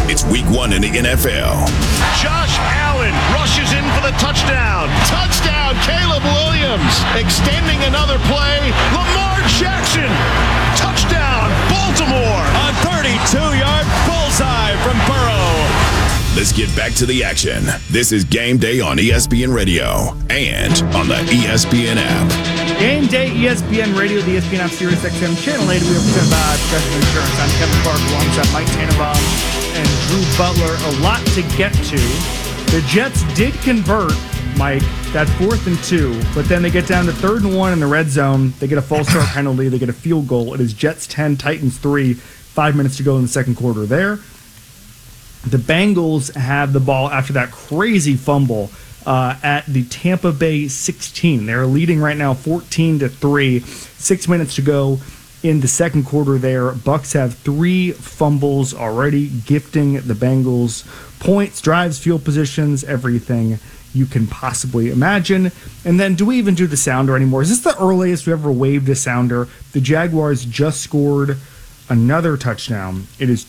It's week 1 in the NFL. Josh Allen rushes in for the touchdown. Touchdown, Caleb Williams. Extending another play. Lamar Jackson. Touchdown, Baltimore. A 32-yard bullseye from Burrow. Let's get back to the action. This is Game Day on ESPN Radio and on the ESPN app. Game Day, ESPN Radio, the ESPN app, Sirius XM, Channel 8. We are presented by Progressive Insurance. I'm Kevin Clark alongside Mike Tannenbaum and Drew Butler. A lot to get to. The Jets did convert, Mike, that 4th and 2, but then they get down to 3rd and 1 in the red zone. They get a false start penalty. They get a field goal. It is Jets 10, Titans 3, 5 minutes to go in the second quarter there. The Bengals have the ball after that crazy fumble at the Tampa Bay 16. They're leading right now 14-3. 6 minutes to go in the second quarter there. Bucks have 3 fumbles already, gifting the Bengals points, drives, field positions, everything you can possibly imagine. And then, do we even do the sounder anymore? Is this the earliest we ever waved a sounder? The Jaguars just scored another touchdown. It is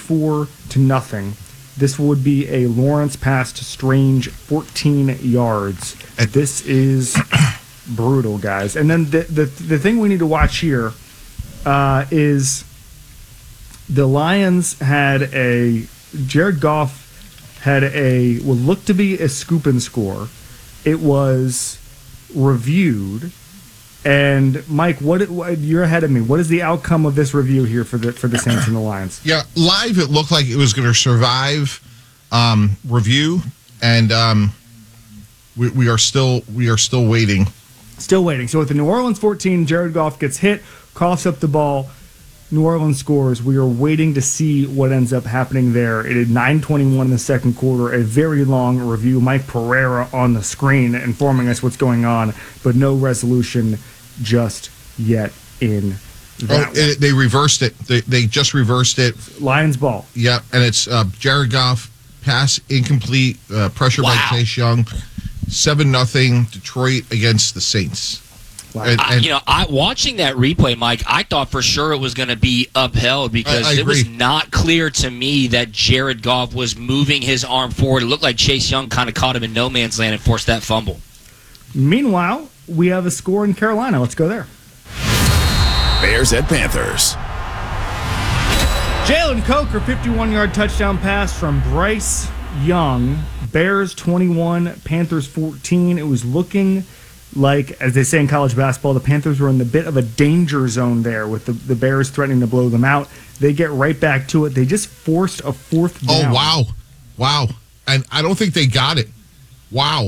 24-0. This would be a Lawrence pass to Strange, 14 yards. This is brutal, guys. And then the thing we need to watch here is the Lions had Jared Goff had what looked to be a scoop and score. It was reviewed. And Mike, what you're ahead of me. What is the outcome of this review here for the Saints and the Lions? Yeah, live it looked like it was going to survive review, and we are still waiting. Still waiting. So with the New Orleans 14, Jared Goff gets hit, coughs up the ball. New Orleans scores. We are waiting to see what ends up happening there. It is 9:21 in the second quarter. A very long review. Mike Pereira on the screen informing us what's going on, but no resolution just yet in that one. They reversed it. They just reversed it. Lions ball. Yeah, and it's Jared Goff, pass incomplete, pressure by Chase Young, 7-0 Detroit against the Saints. Wow. Watching that replay, Mike, I thought for sure it was going to be upheld because it was not clear to me that Jared Goff was moving his arm forward. It looked like Chase Young kind of caught him in no man's land and forced that fumble. Meanwhile, we have a score in Carolina. Let's go there. Bears at Panthers. Jalen Coker, 51-yard touchdown pass from Bryce Young. Bears 21, Panthers 14. It was looking like, as they say in college basketball, the Panthers were in the bit of a danger zone there with the Bears threatening to blow them out. They get right back to it. They just forced a 4th down. Oh, wow. And I don't think they got it. Wow.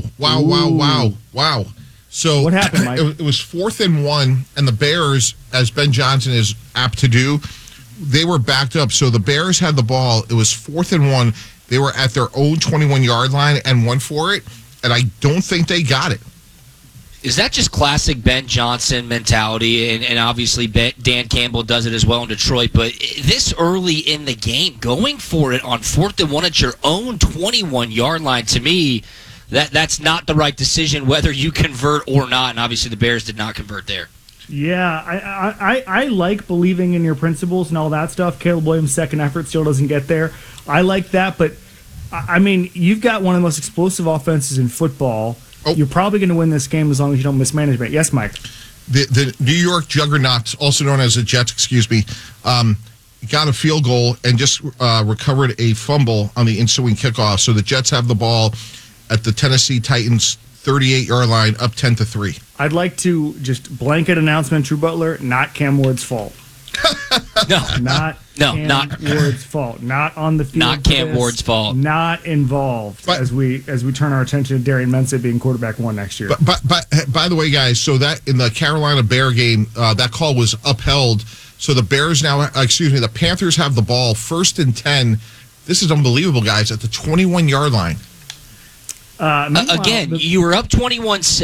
So what happened, Mike? It was 4th and 1, and the Bears, as Ben Johnson is apt to do, they were backed up. So the Bears had the ball. It was 4th and 1. They were at their own 21-yard line and went for it, and I don't think they got it. Is that just classic Ben Johnson mentality? And obviously Dan Campbell does it as well in Detroit. But this early in the game, going for it on 4th and 1 at your own 21-yard line, to me, that's not the right decision, whether you convert or not. And obviously the Bears did not convert there. Yeah, I like believing in your principles and all that stuff. Caleb Williams' second effort still doesn't get there. I like that. But, I mean, you've got one of the most explosive offenses in football. Oh. You're probably going to win this game as long as you don't mismanage it. Yes, Mike. The New York Juggernauts, also known as the Jets, got a field goal and just recovered a fumble on the ensuing kickoff. So the Jets have the ball at the Tennessee Titans 38-yard line, up 10-3. I'd like to just blanket announcement, Drew Butler, not Cam Ward's fault. Not Ward's fault. Not on the field. Not Cam Ward's fault. Not involved as we turn our attention to Darian Mensah being quarterback 1 next year. But by the way, guys, so that in the Carolina Bear game, that call was upheld. So the Bears the Panthers have the ball 1st and 10. This is unbelievable, guys, at the 21-yard line. Again, you were up 21-7.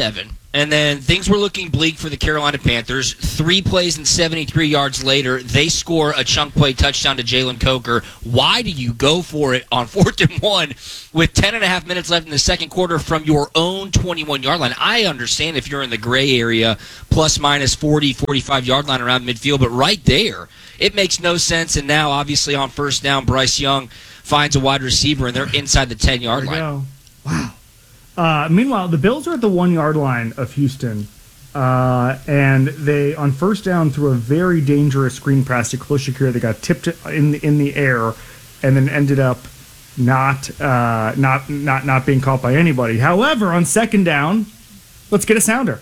And then things were looking bleak for the Carolina Panthers. 3 plays and 73 yards later, they score a chunk play touchdown to Jalen Coker. Why do you go for it on 4th and 1 with 10.5 minutes left in the second quarter from your own 21-yard line? I understand if you're in the gray area, plus minus 40, 45-yard line around midfield, but right there, it makes no sense. And now, obviously, on first down, Bryce Young finds a wide receiver, and they're inside the 10-yard line. Go. Wow. Meanwhile, the Bills are at the 1-yard line of Houston, and they, on first down, threw a very dangerous screen pass to Khalil Shakir that got tipped in the air, and then ended up not being caught by anybody. However, on second down, let's get a sounder.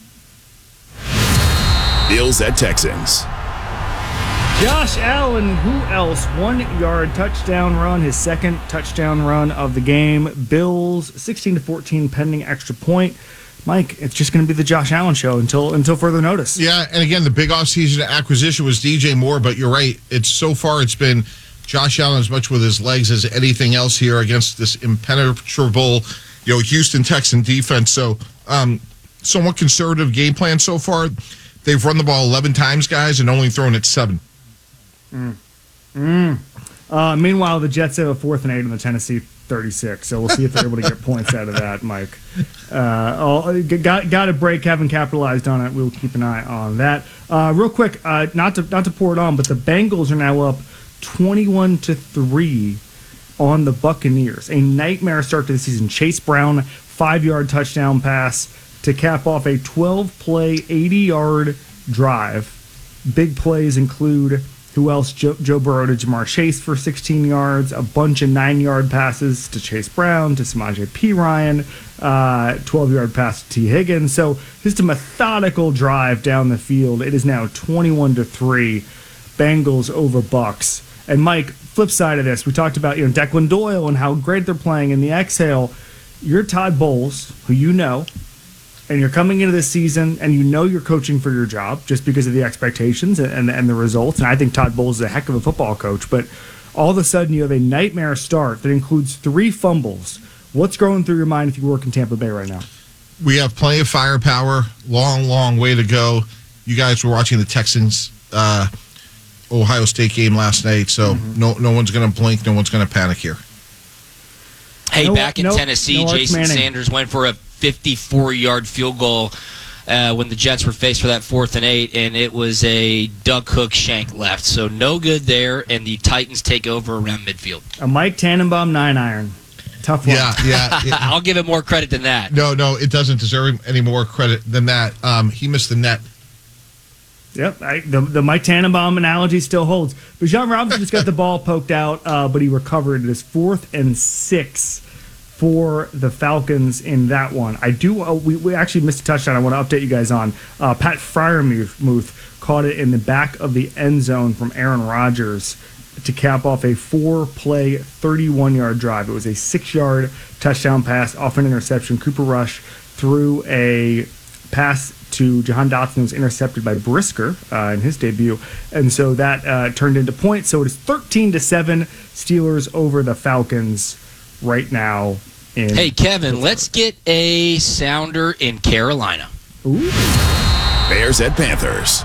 Bills at Texans. Josh Allen, who else? 1-yard touchdown run, his second touchdown run of the game. Bills 16-14 pending extra point. Mike, it's just going to be the Josh Allen show until further notice. Yeah, and again, the big offseason acquisition was DJ Moore, but you're right. It's been Josh Allen as much with his legs as anything else here against this impenetrable, Houston Texan defense. So, somewhat conservative game plan so far. They've run the ball 11 times, guys, and only thrown it 7. Meanwhile, the Jets have a 4th and 8 on the Tennessee 36, so we'll see if they're able to get points out of that, Mike. Got a break, haven't capitalized on it. We'll keep an eye on that. Real quick, not to pour it on, but the Bengals are now up 21-3 on the Buccaneers. A nightmare start to the season. Chase Brown, 5-yard touchdown pass to cap off a 12-play, 80-yard drive. Big plays include, who else? Joe Burrow to Jamar Chase for 16 yards, a bunch of 9-yard passes to Chase Brown, to Samaje Perine, 12-yard pass to T. Higgins. So just a methodical drive down the field. It is now 21-3, Bengals over Bucks. And Mike, flip side of this, we talked about Declan Doyle and how great they're playing in the exhale. You're Todd Bowles, who you know, and you're coming into this season and you're coaching for your job just because of the expectations and the results. And I think Todd Bowles is a heck of a football coach. But all of a sudden you have a nightmare start that includes 3 fumbles. What's going through your mind if you work in Tampa Bay right now? We have plenty of firepower. Long way to go. You guys were watching the Texans Ohio State game last night, so no one's going to blink. No one's going to panic here. Hey, back in Tennessee, Jason Sanders went for a 54-yard field goal when the Jets were faced for that 4th and 8, and it was a duck hook shank left. So no good there, and the Titans take over around midfield. A Mike Tannenbaum 9-iron. Tough one. Yeah. I'll give it more credit than that. No, it doesn't deserve any more credit than that. He missed the net. Yep, the Mike Tannenbaum analogy still holds. Bijan Robinson just got the ball poked out, but he recovered. It is 4th and 6 for the Falcons in that one. We actually missed a touchdown I want to update you guys on. Pat Freiermuth caught it in the back of the end zone from Aaron Rodgers to cap off a 4-play, 31-yard drive. It was a 6-yard touchdown pass off an interception. Cooper Rush threw a pass to Jahan Dotson, who was intercepted by Brisker in his debut. And so that turned into points. So it is 13-7 Steelers over the Falcons right now. Hey, Kevin, let's get a sounder in Carolina. Ooh. Bears at Panthers.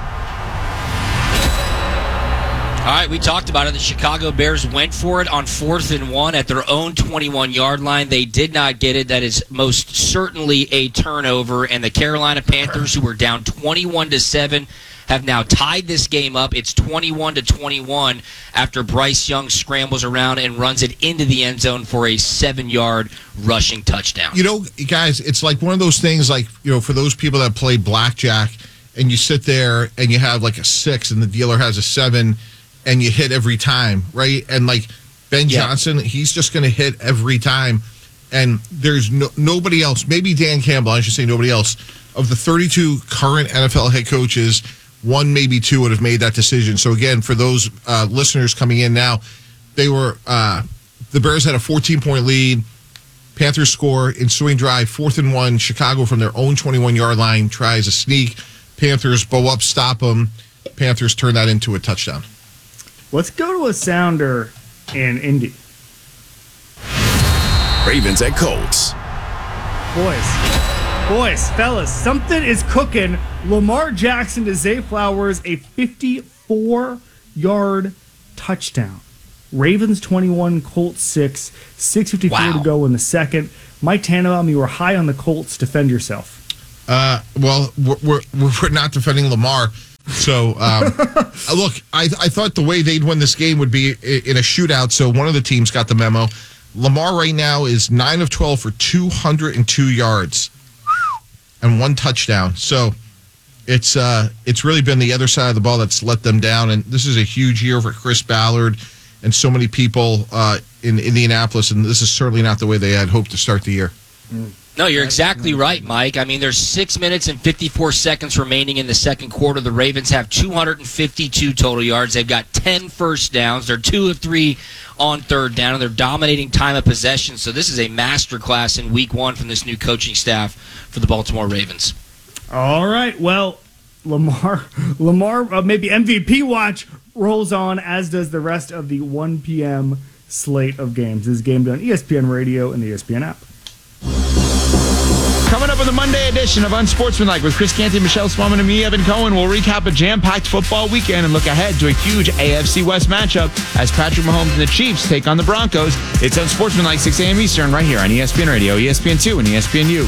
All right, we talked about it. The Chicago Bears went for it on 4th and 1 at their own 21-yard line. They did not get it. That is most certainly a turnover. And the Carolina Panthers, who were down 21-7, have now tied this game up. It's 21-21 after Bryce Young scrambles around and runs it into the end zone for a 7-yard rushing touchdown. Guys, it's like one of those things for those people that play blackjack and you sit there and you have like a 6 and the dealer has a 7 and you hit every time, right? And like Ben Johnson, he's just going to hit every time. And there's nobody else, maybe Dan Campbell, I should say nobody else, of the 32 current NFL head coaches, 1, maybe 2 would have made that decision. So again, for those listeners coming in now, they were the Bears had a 14-point lead. Panthers score, ensuing drive, 4th and 1. Chicago from their own 21-yard line tries a sneak. Panthers bow up, stop them. Panthers turn that into a touchdown. Let's go to a sounder in Indy. Ravens at Colts. Boys, fellas, something is cooking. Lamar Jackson to Zay Flowers, a 54-yard touchdown. Ravens 21, Colts 6, 6:54 to go in the second. Mike Tannenbaum, you were high on the Colts. Defend yourself. Well, we're not defending Lamar. So, look, I thought the way they'd win this game would be in a shootout, so one of the teams got the memo. Lamar right now is 9 of 12 for 202 yards and 1 touchdown. So it's really been the other side of the ball that's let them down, and this is a huge year for Chris Ballard and so many people in Indianapolis, and this is certainly not the way they had hoped to start the year. No, you're exactly right, Mike. I mean, there's 6 minutes and 54 seconds remaining in the second quarter. The Ravens have 252 total yards. They've got 10 first downs. They're 2 of 3 on third down, and they're dominating time of possession. So this is a masterclass in week 1 from this new coaching staff for the Baltimore Ravens. All right, well, Lamar, maybe MVP watch rolls on, as does the rest of the 1 p.m. slate of games. This is Game Day on ESPN Radio and the ESPN app. Coming up on the Monday edition of Unsportsmanlike with Chris Canty, Michelle Swamman, and me, Evan Cohen, we'll recap a jam-packed football weekend and look ahead to a huge AFC West matchup as Patrick Mahomes and the Chiefs take on the Broncos. It's Unsportsmanlike, 6 a.m. Eastern, right here on ESPN Radio, ESPN2, and ESPNU.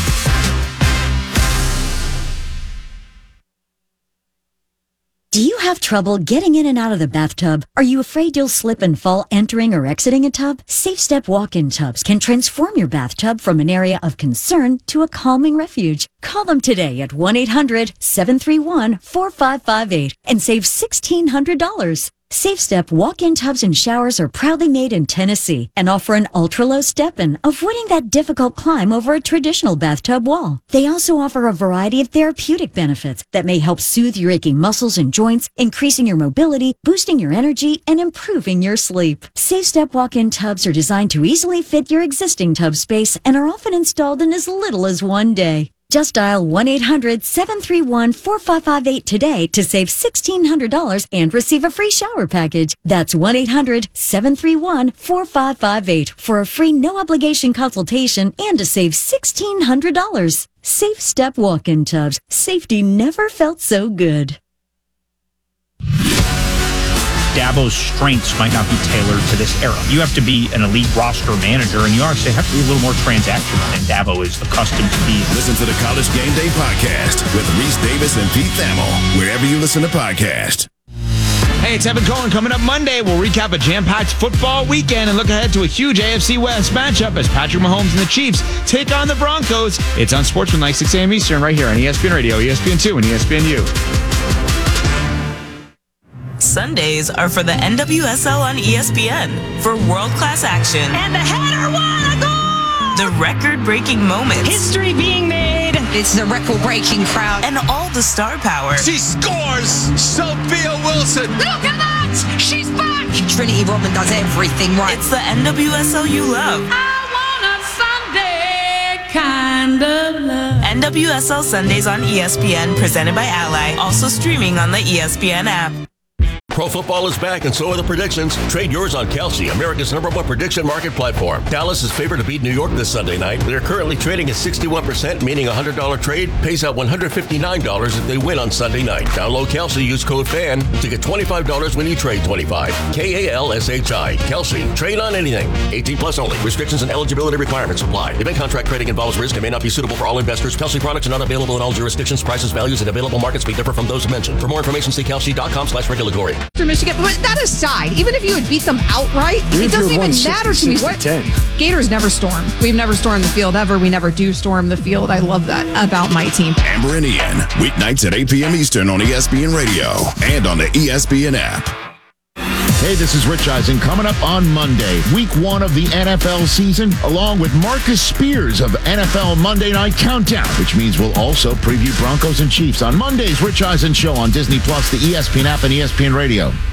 Do you have trouble getting in and out of the bathtub? Are you afraid you'll slip and fall entering or exiting a tub? SafeStep walk-in tubs can transform your bathtub from an area of concern to a calming refuge. Call them today at 1-800-731-4558 and save $1,600. SafeStep walk-in tubs and showers are proudly made in Tennessee and offer an ultra-low step-in, avoiding that difficult climb over a traditional bathtub wall. They also offer a variety of therapeutic benefits that may help soothe your aching muscles and joints, increasing your mobility, boosting your energy, and improving your sleep. SafeStep walk-in tubs are designed to easily fit your existing tub space and are often installed in as little as 1 day. Just dial 1-800-731-4558 today to save $1,600 and receive a free shower package. That's 1-800-731-4558 for a free no-obligation consultation and to save $1,600. SafeStep walk-in tubs. Safety never felt so good. Dabo's strengths might not be tailored to this era. You have to be an elite roster manager, and you actually have to be a little more transactional than Dabo is accustomed to being. Listen to the College Game Day podcast with Reese Davis and Pete Thamel, wherever you listen to podcasts. Hey, it's Evan Cohen. Coming up Monday, we'll recap a jam-packed football weekend and look ahead to a huge AFC West matchup as Patrick Mahomes and the Chiefs take on the Broncos. It's Unsportsmanlike, 6 a.m. Eastern, right here on ESPN Radio, ESPN2, and ESPNU. Sundays are for the NWSL on ESPN for world-class action. And the header, what a goal! The record-breaking moments. History being made. It's the record-breaking crowd. And all the star power. She scores! Sophia Wilson! Look at that! She's back! Trinity Rodman does everything right. It's the NWSL you love. I want a Sunday kind of love. NWSL Sundays on ESPN, presented by Ally. Also streaming on the ESPN app. Pro football is back, and so are the predictions. Trade yours on Kalshi, America's #1 prediction market platform. Dallas is favored to beat New York this Sunday night. They're currently trading at 61%, meaning a $100 trade pays out $159 if they win on Sunday night. Download Kalshi, use code FAN to get $25 when you trade $25. KALSHI. Kalshi. Trade on anything. 18 plus only. Restrictions and eligibility requirements apply. Event contract trading involves risk and may not be suitable for all investors. Kalshi products are not available in all jurisdictions. Prices, values, and available markets may differ from those mentioned. For more information, see kalshi.com/regulatory. Michigan, but that aside, even if you would beat them outright, it doesn't even matter to me. What? Gators never storm. We've never stormed the field ever. We never do storm the field. I love that about my team. Amber and Ian, weeknights at 8 p.m. Eastern on ESPN Radio and on the ESPN app. Hey, this is Rich Eisen. Coming up on Monday, week 1 of the NFL season, along with Marcus Spears of NFL Monday Night Countdown, which means we'll also preview Broncos and Chiefs on Monday's Rich Eisen Show on Disney Plus, the ESPN app, and ESPN Radio.